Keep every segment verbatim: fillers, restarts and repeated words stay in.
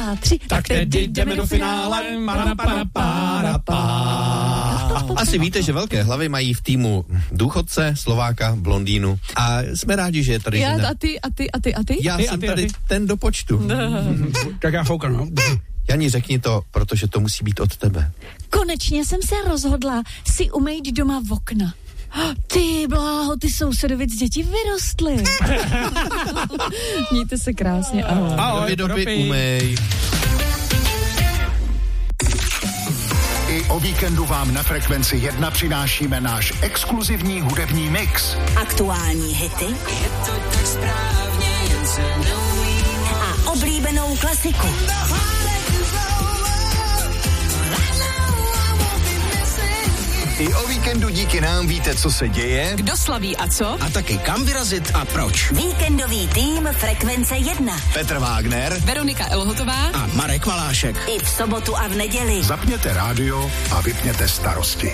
dva, tři. Tak tedy jdeme do finále. Asi víte, že velké hlavy mají v týmu důchodce, Slováka, blondýnu. A jsme rádi, že je tady Já žena. a ty, a ty, a ty, a ty? Já Ty, jsem a ty, tady a ty. ten do počtu. Tak já foukám, no. Jani, řekni to, protože to musí být od tebe. Konečně jsem se rozhodla si umýt doma v okna. Ty bláho, ty sousedovic děti vyrostly. Mějte se krásně, ahoj. Ahoj, Doby, doby, propi. umej. I o víkendu vám na Frekvenci jedna přinášíme náš exkluzivní hudební mix. Aktuální hity a oblíbenou klasiku. I o víkendu díky nám víte, co se děje Kdo slaví a co? a taky kam vyrazit a proč. Víkendový tým Frekvence jedna. Petr Wagner Veronika Elhotová. a Marek Valášek. I v sobotu a v neděli. Zapněte rádio a vypněte starosti.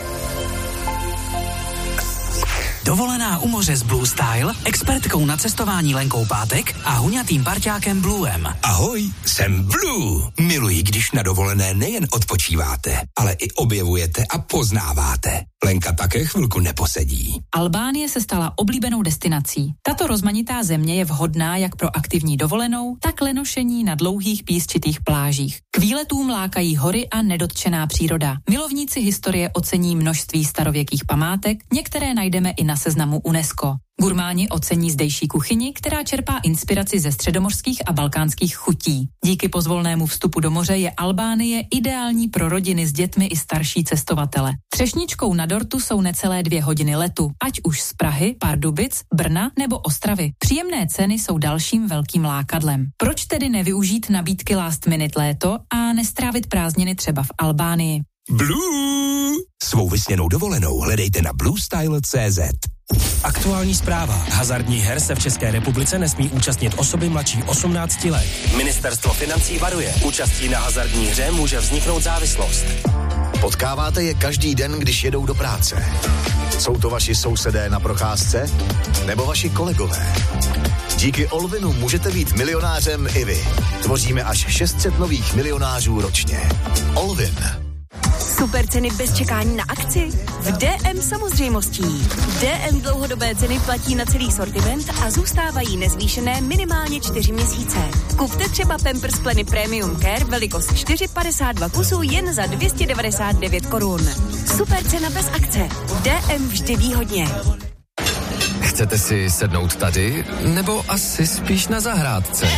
Dovolená u moře s Blue Style, expertkou na cestování Lenkou Pátek a huňatým parťákem Bluem. Ahoj, jsem Blue. Miluji, když na dovolené nejen odpočíváte, ale i objevujete a poznáváte. Lenka také chvilku neposedí. Albánie se stala oblíbenou destinací. Tato rozmanitá země je vhodná jak pro aktivní dovolenou, tak lenošení na dlouhých písčitých plážích. K výletům lákají hory a nedotčená příroda. Milovníci historie ocení množství starověkých památek, některé najdeme i na seznamu UNESCO. Gurmáni ocení zdejší kuchyni, která čerpá inspiraci ze středomořských a balkánských chutí. Díky pozvolnému vstupu do moře je Albánie ideální pro rodiny s dětmi i starší cestovatele. Třešničkou na dortu jsou necelé dvě hodiny letu, ať už z Prahy, Pardubic, Brna nebo Ostravy. Příjemné ceny jsou dalším velkým lákadlem. Proč tedy nevyužít nabídky Last Minute léto a nestrávit prázdniny třeba v Albánii? Blue! Svou vysněnou dovolenou hledejte na blue style tečka cé zet. Aktuální zpráva. Hazardních her se v České republice nesmí účastnit osoby mladší osmnácti let. Ministerstvo financí varuje. Účastí na hazardní hře může vzniknout závislost. Potkáváte je každý den, když jedou do práce. Jsou to vaši sousedé na procházce? Nebo vaši kolegové? Díky Olvinu můžete být milionářem i vy. Tvoříme až šest set nových milionářů ročně. Olvin. Super ceny bez čekání na akci? V D M samozřejmostí. D M dlouhodobé ceny platí na celý sortiment a zůstávají nezvýšené minimálně čtyři měsíce. Kupte třeba Pampers Pleny Premium Care velikost čtyři padesát dva kusů jen za dvě stě devadesát devět korun. Super cena bez akce. D M vždy výhodně. Chcete si sednout tady, nebo asi spíš na zahrádce?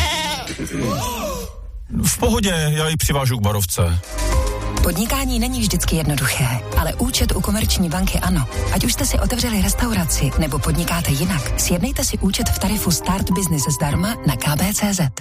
V pohodě, já ji přivážu k barovce. Podnikání není vždycky jednoduché, ale účet u Komerční banky ano. Ať už jste si otevřeli restauraci nebo podnikáte jinak, sjednejte si účet v tarifu Start Business zdarma na k b tečka cé zet.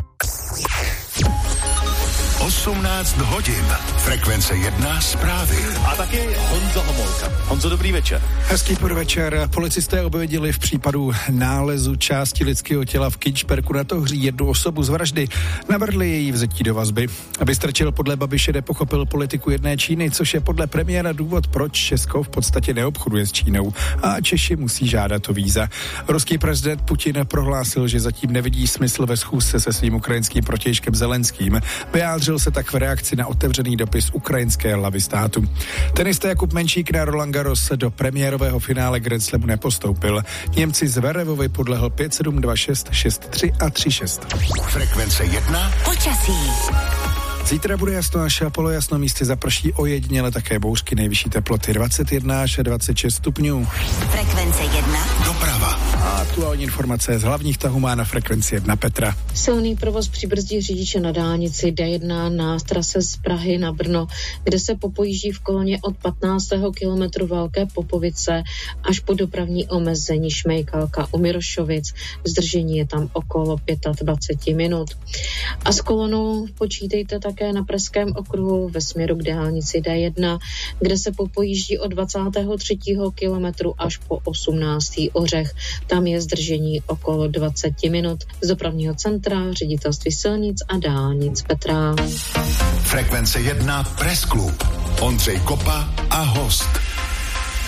osmnáct hodin. Frekvence jedna zprávy. A taky Honza Homolka. Honzo, dobrý večer. Hezký podvečer. Policisté objevili v případu nálezu části lidského těla v Kynšperku na Tohří jednu osobu z vraždy. Navrhli její vzetí do vazby. Aby Strčil podle Babiše nepochopil politiku jedné Číny, což je podle premiéra důvod, proč Česko v podstatě neobchoduje s Čínou a Češi musí žádat o víza. Ruský prezident Putin prohlásil, že zatím nevidí smysl ve schůzce se svým ukrajinským protějškem Zelenským. Vyjádřil se tak v reakci na otevřený dopis ukrajinské hlavy státu. Tenista Jakub Menšík na Roland Garros do premiérového finále Grand Slamu nepostoupil. Němci Zverevovi podlehl pět sedm, dva šest, šest tři a tři šest. Frekvence jedna. Počasí. Zítra bude jasno až polojasno, místy zaprší ojediněle také bouřky, nejvyšší teploty dvacet jedna až dvacet šest stupňů. Frekvence jedna. Doprava. A aktuální informace z hlavních tahů má na Frekvenci jedna Petra. Silný provoz přibrzdí řidiče na dálnici D jedna na trase z Prahy na Brno, kde se popojíždí v koloně od patnáctého kilometru Velké Popovice až po dopravní omezení Šmejkalka u Mirošovic. Zdržení je tam okolo dvacet pět minut. A s kolonou počítejte také na Pražském okruhu ve směru k dálnici D jedna, kde se popojíždí od dvacátého třetího kilometru až po osmnáctý Ořech. Tam je zdržení okolo dvacet minut. Z dopravního centra Ředitelství silnic a dálnic Petra. Frekvence jedna Press Club. Ondřej Kopa a host.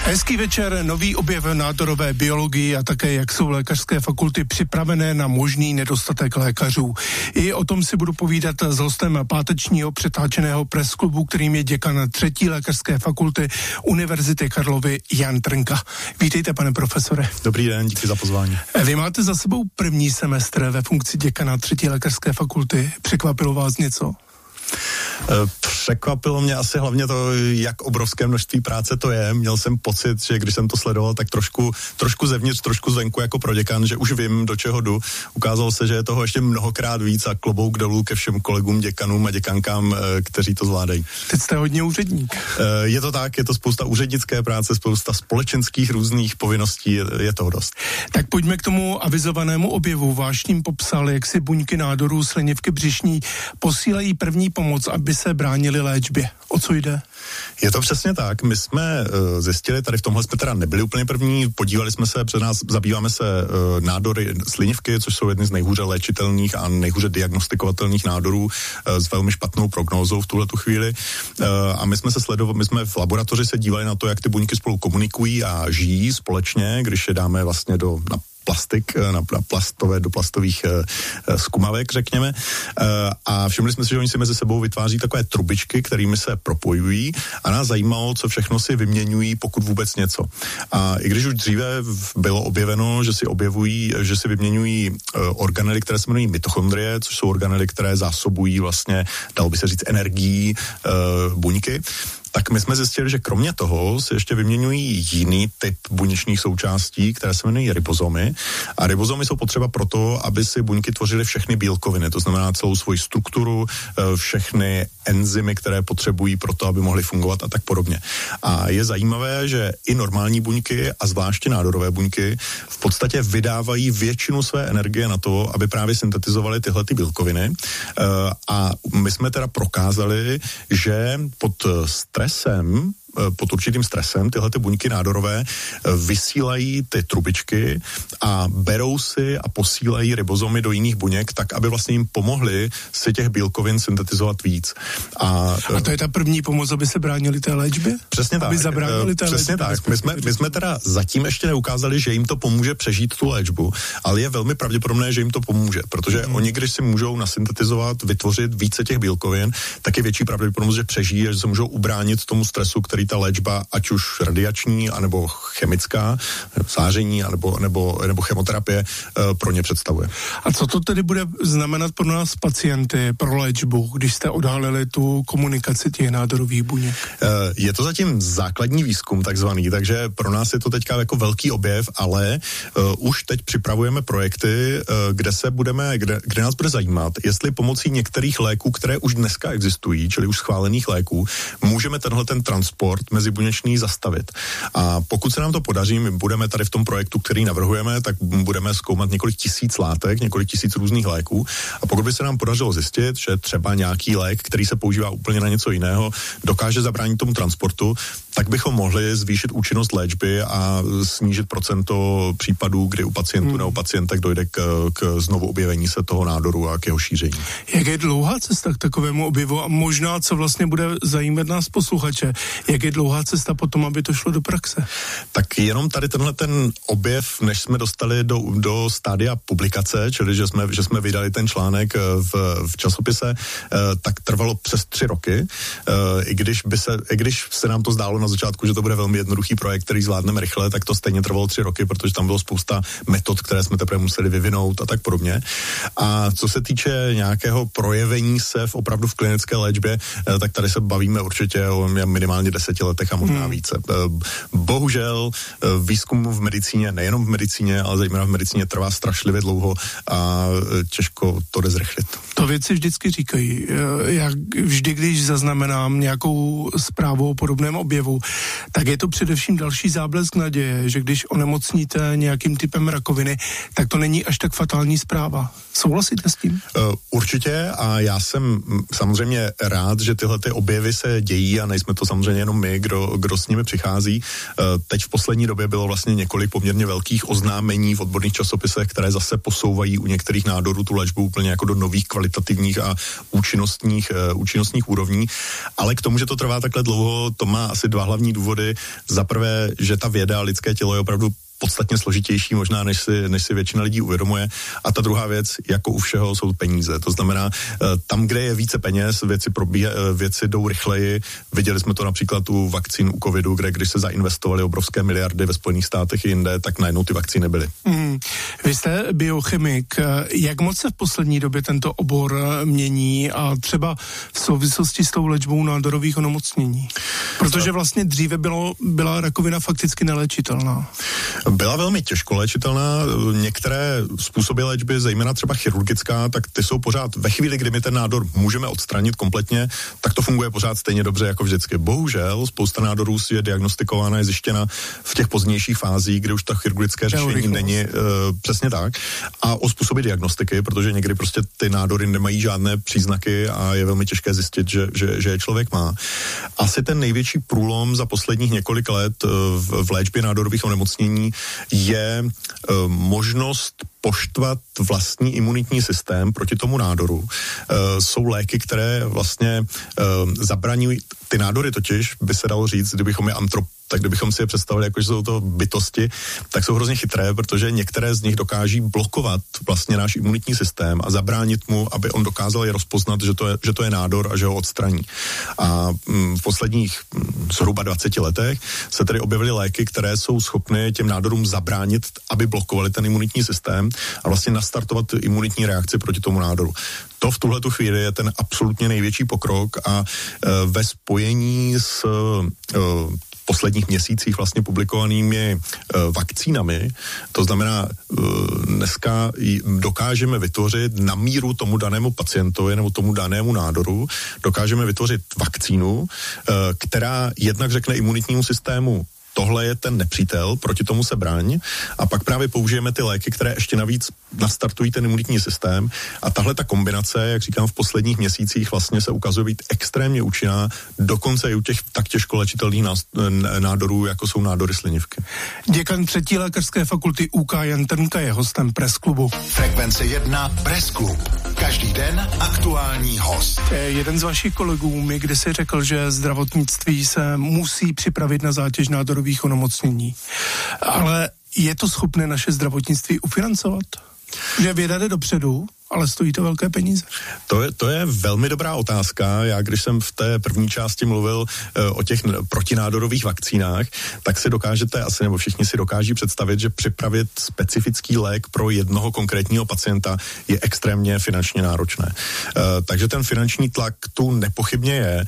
Hezký večer, nový objev nádorové biologii a také jak jsou lékařské fakulty připravené na možný nedostatek lékařů. I o tom si budu povídat s hostem pátečního přetáčeného presklubu, kterým je děkan třetí lékařské fakulty Univerzity Karlovy Jan Trnka. Vítejte, pane profesore. Dobrý den, díky za pozvání. Vy máte za sebou první semestr ve funkci děkana třetí lékařské fakulty. Překvapilo vás něco? Překvapilo mě asi hlavně to, jak obrovské množství práce to je. Měl jsem pocit, že když jsem to sledoval, tak trošku, trošku zevnitř, trošku zvenku jako proděkan, že už vím, do čeho jdu. Ukázalo se, že je toho ještě mnohokrát víc a klobouk dolů ke všem kolegům, děkanům a děkankám, kteří to zvládají. Teď jste hodně úředník. Je to tak, je to spousta úřednické práce, spousta společenských různých povinností, je, je toho dost. Tak pojďme k tomu avizovanému objevu. Váš tým popsal, jak si buňky nádorů slinivky břišní posílají první pomoc, aby se bránili léčbě. O co jde? Je to přesně tak. My jsme uh, zjistili, tady v tomhle jsme teda nebyli úplně první, podívali jsme se, před nás zabýváme se uh, nádory slinivky, což jsou jedny z nejhůře léčitelných a nejhůře diagnostikovatelných nádorů uh, s velmi špatnou prognózou v tuhletu chvíli. Uh, a my jsme se sledovali, my jsme v laboratoři se dívali na to, jak ty buňky spolu komunikují a žijí společně, když je dáme vlastně do na plastik, na plastové, do plastových uh, zkumavek, řekněme. Uh, a všimli jsme si, že oni si mezi sebou vytváří takové trubičky, kterými se propojují a nás zajímalo, co všechno si vyměňují, pokud vůbec něco. A i když už dříve bylo objeveno, že si objevují, že si vyměňují uh, organely, které se jmenují mitochondrie, což jsou organely, které zásobují vlastně, dalo by se říct, energií uh, buňky, tak my jsme zjistili, že kromě toho se ještě vyměňují jiný typ buněčných součástí, které se jmenují ribozomy. A ribozomy jsou potřeba proto, aby si buňky tvořily všechny bílkoviny, to znamená celou svoji strukturu, všechny enzymy, které potřebují pro to, aby mohly fungovat a tak podobně. A je zajímavé, že i normální buňky a zvláště nádorové buňky v podstatě vydávají většinu své energie na to, aby právě syntetizovaly tyhle ty bílkoviny. A my jsme teda prokázali, že pod stresem, pod určitým stresem tyhle ty buňky nádorové vysílají ty trubičky a berou si a posílají ribozomy do jiných buněk, tak aby vlastně jim pomohli si těch bílkovin syntetizovat víc. A, a to je ta první pomoc, aby se bránili té léčbě? Přesně aby tak. zabránili té přesně léčbě? tak. My jsme, my jsme teda zatím ještě neukázali, že jim to pomůže přežít tu léčbu, ale je velmi pravděpodobné, že jim to pomůže, protože hmm. oni, když si můžou nasyntetizovat, vytvořit více těch bílkovin, tak je větší pravděpodobnost, že přežijí, že se můžou ubránit tomu stresu, který ta léčba, ať už radiační, anebo chemická, záření, anebo, nebo, nebo chemoterapie pro ně představuje. A co to tedy bude znamenat pro nás pacienty, pro léčbu, když jste odhalili tu komunikaci těch nádorových buněk? Je to zatím základní výzkum takzvaný, takže pro nás je to teďka jako velký objev, ale uh, už teď připravujeme projekty, uh, kde se budeme, kde, kde nás bude zajímat, jestli pomocí některých léků, které už dneska existují, čili už schválených léků, můžeme tenhle ten transport mezibuněčný zastavit. A pokud se nám to podaří, my budeme tady v tom projektu, který navrhujeme, tak budeme zkoumat několik tisíc látek, několik tisíc různých léků. A pokud by se nám podařilo zjistit, že třeba nějaký lék, který se používá úplně na něco jiného, dokáže zabránit tomu transportu, tak bychom mohli zvýšit účinnost léčby a snížit procento případů, kdy u pacientů hmm. nebo pacientek dojde k, k znovu objevení se toho nádoru a k jeho šíření. Jak je dlouhá cesta k takovému objevu a možná, co vlastně bude zajímat nás posluchače, jak je dlouhá cesta potom, aby to šlo do praxe? Tak jenom tady tenhle ten objev, než jsme dostali do, do stádia publikace, čili že jsme, že jsme vydali ten článek v, v časopise, tak trvalo přes tři roky. I když, by se, i když se nám to zdálo na začátku, že to bude velmi jednoduchý projekt, který zvládneme rychle, tak to stejně trvalo tři roky, protože tam bylo spousta metod, které jsme teprve museli vyvinout a tak podobně. A co se týče nějakého projevení se v opravdu v klinické léčbě, tak tady se bavíme určitě o minimálně deseti letech a možná hmm. více. Bohužel výzkum v medicíně, nejenom v medicíně, ale zejména v medicíně trvá strašlivě dlouho a těžko to jde zrychlit. To věci vždycky říkají. Já vždy, když zaznamenám nějakou zprávu o podobném objevu, tak je to především další záblesk naděje, že když onemocníte nějakým typem rakoviny, tak to není až tak fatální zpráva. Souhlasíte s tím? Uh, určitě a já jsem samozřejmě rád, že tyhle ty objevy se dějí a nejsme to samozřejmě jenom jenom my, kdo, kdo s nimi přichází. Teď v poslední době bylo vlastně několik poměrně velkých oznámení v odborných časopisech, které zase posouvají u některých nádorů tu léčbu úplně jako do nových kvalitativních a účinnostních, účinnostních úrovní. Ale k tomu, že to trvá takhle dlouho, to má asi dva hlavní důvody. Za prvé, že ta věda a lidské tělo je opravdu podstatně složitější možná, než si, než si většina lidí uvědomuje. A ta druhá věc, jako u všeho, jsou peníze. To znamená, tam, kde je více peněz, věci, probíha, věci jdou rychleji. Viděli jsme to například u vakcín u covidu, kde když se zainvestovaly obrovské miliardy ve Spojených státech i jinde, tak najednou ty vakcíny byly. Mm. Vy jste biochemik. Jak moc se v poslední době tento obor mění a třeba v souvislosti s tou léčbou nádorových onemocnění? Protože vlastně dříve bylo, byla rakovina fakticky neléčitelná. Byla velmi těžko léčitelná. Některé způsoby léčby, zejména třeba chirurgická, tak ty jsou pořád ve chvíli, kdy my ten nádor můžeme odstranit kompletně, tak to funguje pořád stejně dobře jako vždycky. Bohužel spousta nádorů je diagnostikována, je zjištěna v těch pozdějších fázích, kde už ta chirurgické řešení není uh, přesně tak. A o způsoby diagnostiky, protože někdy prostě ty nádory nemají žádné příznaky a je velmi těžké zjistit, že, že, že je člověk má. Asi ten největší průlom za posledních několik let v, v léčbě nádorových onemocnění je e, možnost poštvat vlastní imunitní systém proti tomu nádoru. E, jsou léky, které vlastně e, zabraňují, ty nádory totiž, by se dalo říct, kdybychom je antrop tak kdybychom si je představili, jako že jsou to bytosti, tak jsou hrozně chytré, protože některé z nich dokáží blokovat vlastně náš imunitní systém a zabránit mu, aby on dokázal je rozpoznat, že to je, že to je nádor a že ho odstraní. A mm, v posledních mm, zhruba dvaceti letech se tedy objevily léky, které jsou schopny těm nádorům zabránit, aby blokovali ten imunitní systém a vlastně nastartovat imunitní reakci proti tomu nádoru. To v tuhletu chvíli je ten absolutně největší pokrok a e, ve spojení s e, posledních měsících vlastně publikovanými e, vakcínami, to znamená e, dneska dokážeme vytvořit na míru tomu danému pacientovi nebo tomu danému nádoru, dokážeme vytvořit vakcínu, e, která jednak řekne imunitnímu systému, tohle je ten nepřítel, proti tomu se braň a pak právě použijeme ty léky, které ještě navíc nastartují ten imunitní systém a tahle ta kombinace, jak říkám, v posledních měsících vlastně se ukazuje být extrémně účinná, dokonce i u těch tak těžko léčitelných nádorů, jako jsou nádory slinivky. Děkan třetí lékařské fakulty U K Jan Trnka je hostem Press Klubu. Frekvence jedna Press Klub. Každý den aktuální host. Jeden z vašich kolegů mi kdysi řekl, že zdravotnictví se musí připravit na zátěž nádorových onemocnění. Ale je to schopné naše zdravotnictví ufinancovat? Že věda jde dopředu, ale stojí to velké peníze. To je, to je velmi dobrá otázka. Já, když jsem v té první části mluvil e, o těch protinádorových vakcínách, tak si dokážete, asi nebo všichni si dokáží představit, že připravit specifický lék pro jednoho konkrétního pacienta je extrémně finančně náročné. E, takže ten finanční tlak tu nepochybně je. E,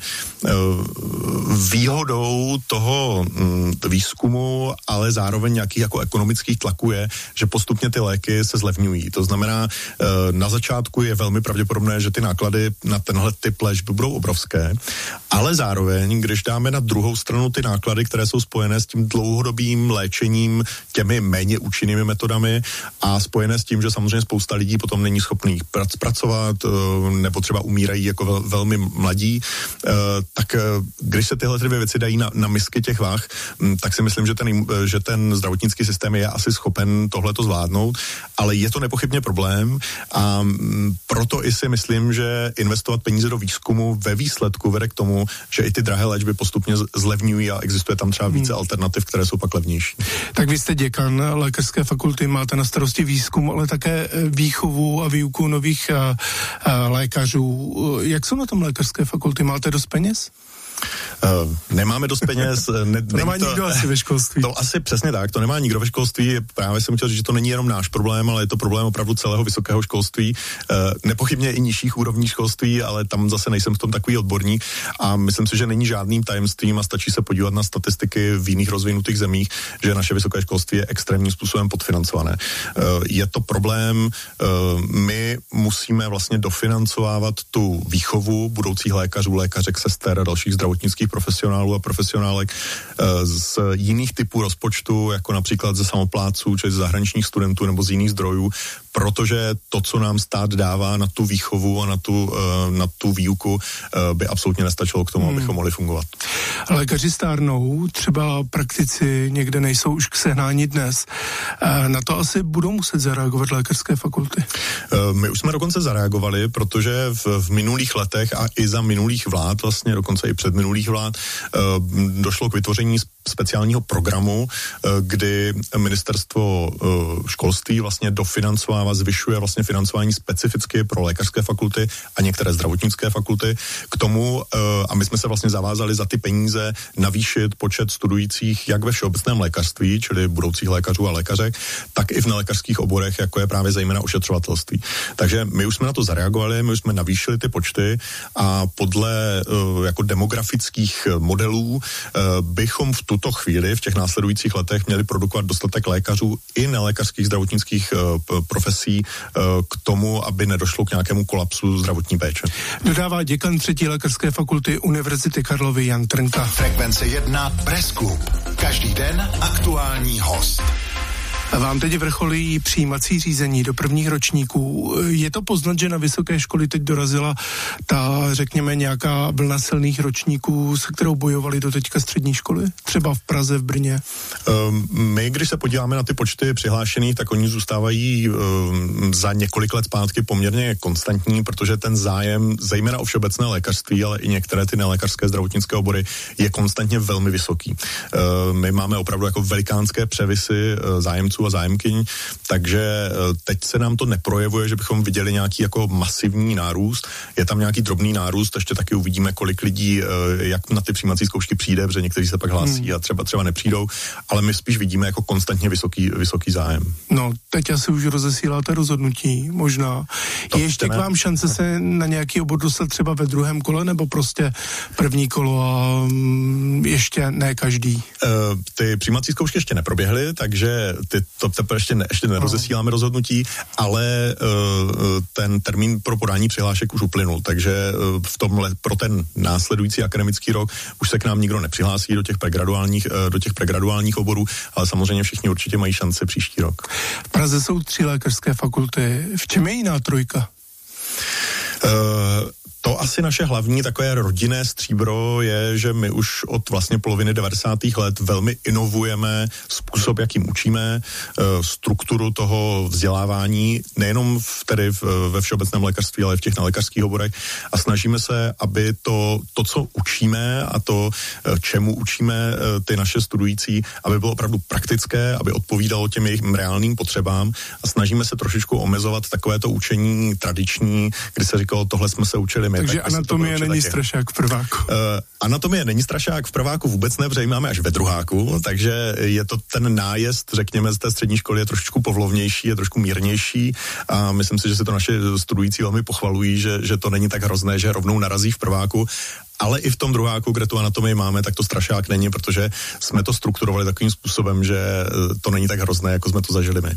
výhodou toho m, výzkumu, ale zároveň nějakých jako ekonomických tlaků je, že postupně ty léky se zlevňují. To znamená, e, na začátku je velmi pravděpodobné, že ty náklady na tenhle typ léčby budou obrovské, ale zároveň, když dáme na druhou stranu ty náklady, které jsou spojené s tím dlouhodobým léčením těmi méně účinnými metodami a spojené s tím, že samozřejmě spousta lidí potom není schopných prac, pracovat nebo třeba umírají jako vel, velmi mladí, tak když se tyhle dvě věci dají na, na misky těch váh, tak si myslím, že ten, že ten zdravotnický systém je asi schopen tohleto zvládnout, ale je to nepochybně problém a proto i si myslím, že investovat peníze do výzkumu ve výsledku vede k tomu, že i ty drahé léčby postupně zlevňují a existuje tam třeba více hmm. alternativ, které jsou pak levnější. Tak vy jste děkan lékařské fakulty, máte na starosti výzkum, ale také výchovu a výuku nových a, a lékařů. Jak jsou na tom lékařské fakulty? Máte dost peněz? Uh, nemáme dost peněz. Ne, to nemá to, nikdo asi ve školství. To asi přesně tak, to nemá nikdo ve školství. Právě jsem chtěl říct, že to není jenom náš problém, ale je to problém opravdu celého vysokého školství. Uh, nepochybně i nižších úrovní školství, ale tam zase nejsem v tom takový odborník a myslím si, že není žádným tajemstvím a stačí se podívat na statistiky v jiných rozvinutých zemích, že naše vysoké školství je extrémním způsobem podfinancované. Uh, je to problém, uh, my musíme vlastně dofinancovávat tu výchovu budoucích lékařů, lékařek, sester a dalších zdravotnických profesionálů a profesionálek z jiných typů rozpočtu, jako například ze samopláců, či z zahraničních studentů nebo z jiných zdrojů, protože to, co nám stát dává na tu výchovu a na tu, na tu výuku, by absolutně nestačilo k tomu, hmm. abychom mohli fungovat. Lékaři stárnou, třeba praktici někde nejsou už k sehnání dnes. Na to asi budou muset zareagovat lékařské fakulty. My už jsme dokonce zareagovali, protože v, v minulých letech a i za minulých vlád, vlastně dokonce i před minulých vlád, došlo k vytvoření speciálního programu, kdy ministerstvo školství vlastně dofinancovává, zvyšuje vlastně financování specificky pro lékařské fakulty a některé zdravotnické fakulty k tomu, a my jsme se vlastně zavázali za ty peníze navýšit počet studujících jak ve všeobecném lékařství, čili budoucích lékařů a lékařek, tak i v nelékařských oborech, jako je právě zejména ošetřovatelství. Takže my už jsme na to zareagovali, my už jsme navýšili ty počty a podle jako demografických modelů bychom v tuto chvíli, v těch následujících letech měli produkovat dostatek lékařů i nelékařských zdravotnických profesí k tomu, aby nedošlo k nějakému kolapsu zdravotní péče. Dodává děkan třetí lékařské fakulty Univerzity Karlovy Jan Trnka. Frekvence jedna Press Club. Každý den aktuální host. Vám teď vrcholí přijímací řízení do prvních ročníků. Je to poznat, že na vysoké školy teď dorazila ta, řekněme, nějaká vlna silných ročníků, se kterou bojovali do teďka střední školy? Třeba v Praze, v Brně? Um, my, když se podíváme na ty počty přihlášených, tak oni zůstávají um, za několik let zpátky poměrně konstantní, protože ten zájem, zejména o všeobecné lékařství, ale i některé ty nelékařské zdravotnické obory, je konstantně velmi vysoký. Uh, my máme opravdu jako velikánské převisy uh, zájemců a zájemkyň, takže teď se nám to neprojevuje, že bychom viděli nějaký jako masivní nárůst. Je tam nějaký drobný nárůst, ještě taky uvidíme, kolik lidí, jak na ty přijímací zkoušky přijde, protože někteří se pak hlásí hmm. a třeba třeba nepřijdou, ale my spíš vidíme jako konstantně vysoký, vysoký zájem. No, teď asi už rozesíláte rozhodnutí, možná. To je ještě k vám šance se na nějaký obor dostat třeba ve druhém kole, nebo prostě první kolo a ještě ne každý? Uh, ty přijímací zkoušky ještě neproběhly, takže ty to teprve ještě, ne, ještě nerozesíláme rozhodnutí, ale uh, ten termín pro podání přihlášek už uplynul, takže uh, v tomhle, pro ten následující akademický rok už se k nám nikdo nepřihlásí do těch pregraduálních, uh, do těch pregraduálních oborů, ale samozřejmě všichni určitě mají šanci příští rok. V Praze jsou tři lékařské fakulty. V čem je jiná trojka? Uh, To asi naše hlavní takové rodinné stříbro je, že my už od vlastně poloviny devadesátých let velmi inovujeme způsob, jakým učíme, strukturu toho vzdělávání, nejenom v, tedy v, ve všeobecném lékařství, ale i v těch nelékařských oborech a snažíme se, aby to, to, co učíme a to, čemu učíme ty naše studující, aby bylo opravdu praktické, aby odpovídalo těm jejich reálným potřebám a snažíme se trošičku omezovat takovéto učení tradiční, kdy se říkalo, tohle jsme se učili. Takže tak anatomie není taky strašák v prváku. Uh, anatomie není strašák v prváku vůbec ne, protože máme až ve druháku, takže je to ten nájezd, řekněme, z té střední školy je trošičku povlovnější, je trošku mírnější a myslím si, že si to naše studující velmi pochvalují, že, že to není tak hrozné, že rovnou narazí v prváku. Ale i v tom druháku, kde tu anatomii máme, tak to strašák není, protože jsme to strukturovali takovým způsobem, že to není tak hrozné, jako jsme to zažili my.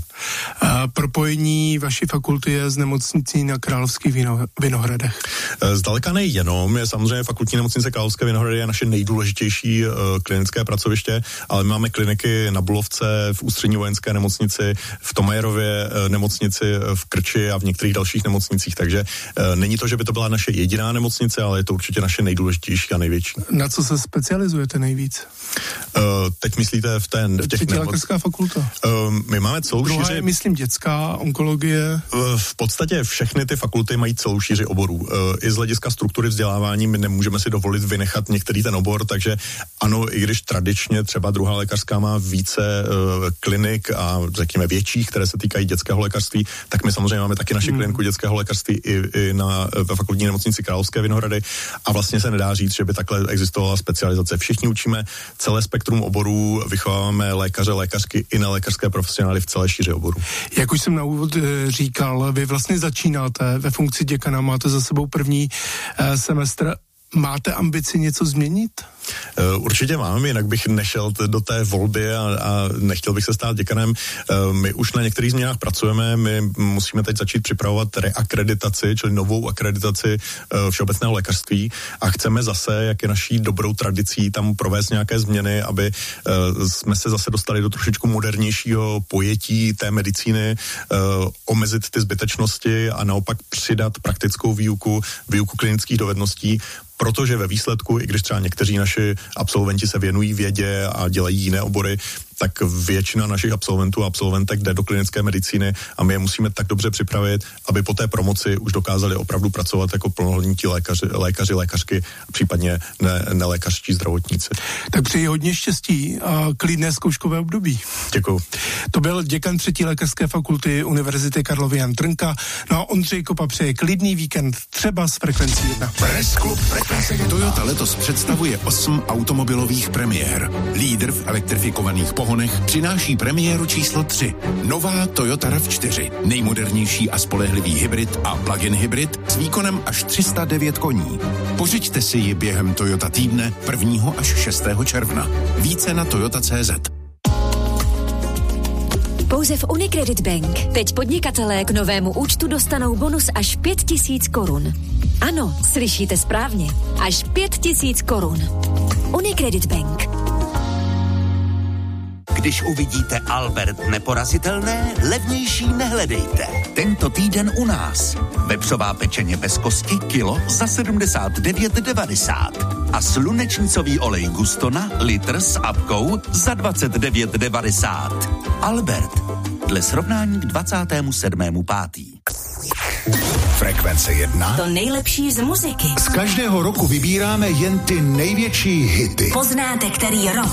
A propojení vaší fakulty je s nemocnicí na Královských Vino, Vinohradech? Zdaleka nejenom, je samozřejmě fakultní nemocnice Královské Vinohrady je naše nejdůležitější uh, klinické pracoviště, ale my máme kliniky na Bulovce, v Ústřední vojenské nemocnici, v Tomajerově uh, nemocnici, v Krči a v některých dalších nemocnicích, takže uh, není to, že by to byla naše jediná nemocnice, ale je to určitě naše nejdůležitější a největší. Na co se specializujete nejvíc? Uh, teď myslíte v, ten, v těch... Třetí lékařská fakulta. Uh, my máme celou Druhá šíři... je, myslím, dětská, onkologie. Uh, v podstatě všechny ty fakulty mají celou šíři oborů. Uh, I z hlediska struktury vzdělávání my nemůžeme si dovolit vynechat některý ten obor, takže ano, i když tradičně třeba druhá lékařská má více uh, klinik a řekněme větších, které se týkají dětského lékařství, tak my samozřejmě máme taky naši hmm. kliniku dětského lékařství i, i na, ve fakultní nemocnici Královské Vinohrady a vlastně se nedá říct, že by takhle existovala specializace. Všichni učíme celé spektrum oborů, vychováváme lékaře, lékařky i nelékařské profesionály v celé šíři oborů. Jak už jsem na úvod říkal, vy vlastně začínáte ve funkci děkana, máte za sebou první eh, semestr. Máte ambici něco změnit Určitě mám, jinak bych nešel t- do té volby a, a nechtěl bych se stát děkanem. My už na některých změnách pracujeme, my musíme teď začít připravovat reakreditaci, čili novou akreditaci všeobecného lékařství a chceme zase, jak je naší dobrou tradicí, tam provést nějaké změny, aby jsme se zase dostali do trošičku modernějšího pojetí té medicíny, omezit ty zbytečnosti a naopak přidat praktickou výuku, výuku klinických dovedností, protože ve výsledku, i když třeba někteří naši absolventi se věnují vědě a dělají jiné obory, tak většina našich absolventů a absolventek jde do klinické medicíny a my je musíme tak dobře připravit, aby po té promoci už dokázali opravdu pracovat jako plnohodnotní lékaři, lékaři, lékařky, případně ne, nelékařští zdravotníci. Tak přeji hodně štěstí a klidné zkouškové období. Děkuju. To byl děkan třetí lékařské fakulty Univerzity Karlovy Jan Trnka. No a Ondřej Kopa přeje klidný víkend třeba s frekvencí jedna. Press Club frekvence jedna. Toyota letos představuje osm automobilových premiér. Lídr v elektrifikovaných pohonech přináší premiéru číslo tři. Nová Toyota RAV čtyři. Nejmodernější a spolehlivý hybrid a plug-in hybrid s výkonem až tři sta devět koní. Pořiďte si ji během Toyota týdne prvního až šestého června. Více na toyota tečka cé zet. Pouze v Unicredit Bank. Teď podnikatelé k novému účtu dostanou bonus až pět tisíc korun. Ano, slyšíte správně. Až pět tisíc korun. Unicredit Bank. Když uvidíte Albert neporazitelné, levnější nehledejte. Tento týden u nás. Vepřová pečeně bez kosti kilo za sedmdesát devět devadesát. A slunečnicový olej Gustona litr s apkou za dvacet devět devadesát. Albert. Dle srovnání k dvacátému sedmému pátý Frekvence jedna. To nejlepší z muziky. Z každého roku vybíráme jen ty největší hity. Poznáte, který rok